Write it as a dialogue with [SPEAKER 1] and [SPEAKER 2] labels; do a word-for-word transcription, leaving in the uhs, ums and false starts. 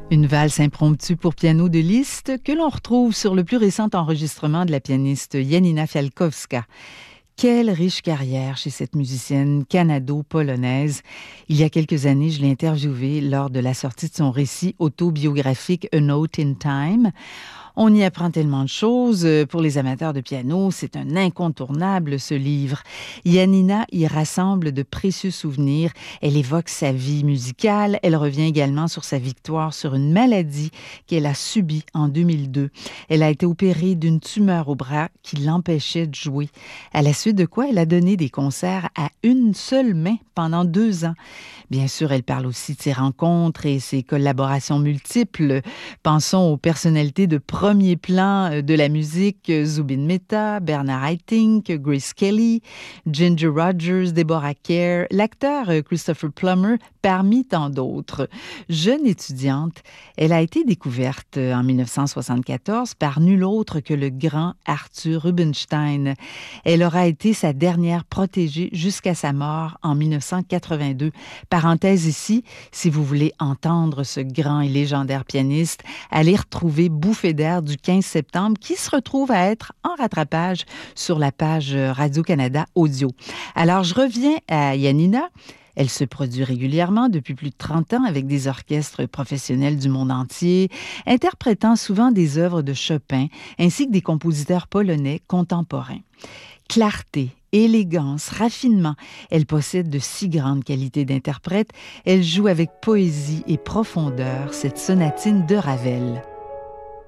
[SPEAKER 1] Une valse impromptue pour piano de Liszt que l'on retrouve sur le plus récent enregistrement de la pianiste Janina Fialkowska. Quelle riche carrière chez cette musicienne canado-polonaise. Il y a quelques années, je l'ai interviewée lors de la sortie de son récit autobiographique A Note in Time. On y apprend tellement de choses. Pour les amateurs de piano, c'est un incontournable, ce livre. Janina y rassemble de précieux souvenirs. Elle évoque sa vie musicale. Elle revient également sur sa victoire sur une maladie qu'elle a subie en deux mille deux. Elle a été opérée d'une tumeur au bras qui l'empêchait de jouer. À la suite de quoi, elle a donné des concerts à une seule main pendant deux ans. Bien sûr, elle parle aussi de ses rencontres et ses collaborations multiples. Pensons aux personnalités de premier plan de la musique, Zubin Mehta, Bernard Haitink, Grace Kelly, Ginger Rogers, Deborah Kerr, l'acteur Christopher Plummer, parmi tant d'autres. Jeune étudiante, elle a été découverte en dix-neuf cent soixante-quatorze par nul autre que le grand Arthur Rubinstein. Elle aura été sa dernière protégée jusqu'à sa mort en dix-neuf cent quatre-vingt-deux. Parenthèse ici, si vous voulez entendre ce grand et légendaire pianiste, allez retrouver Bouffée d'air du quinze septembre qui se retrouve à être en rattrapage sur la page Radio-Canada Audio. Alors, je reviens à Janina. Elle se produit régulièrement depuis plus de trente ans avec des orchestres professionnels du monde entier, interprétant souvent des œuvres de Chopin ainsi que des compositeurs polonais contemporains. Clarté, élégance, raffinement, elle possède de si grandes qualités d'interprète. Elle joue avec poésie et profondeur cette sonatine de Ravel.